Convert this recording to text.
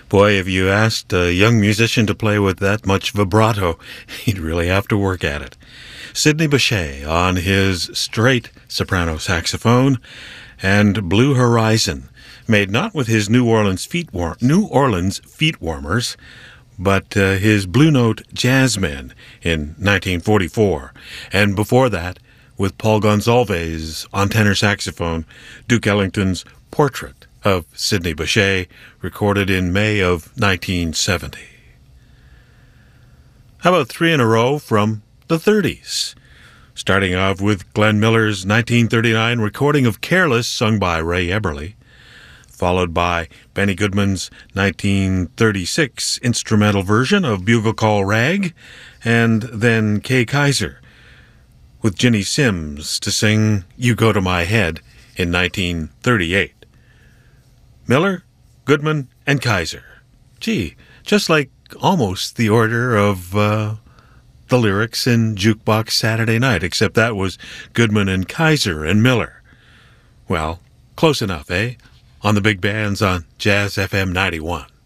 Boy, if you asked a young musician to play with that much vibrato, he'd really have to work at it. Sidney Bechet on his straight soprano saxophone, and Blue Horizon, made not with his New Orleans feet warmers, but his Blue Note Jazzmen in 1944, and before that, with Paul Gonsalves on tenor saxophone, Duke Ellington's Portrait of Sidney Bechet, recorded in May of 1970. How about three in a row from the 30s? Starting off with Glenn Miller's 1939 recording of Careless, sung by Ray Eberle, followed by Benny Goodman's 1936 instrumental version of Bugle Call Rag, and then Kay Kyser with Ginny Simms to sing You Go to My Head in 1938. Miller, Goodman, and Kyser. Gee, just like almost the order of the lyrics in Jukebox Saturday Night, except that was Goodman and Kyser and Miller. Well, close enough, eh? On the big bands on Jazz FM 91.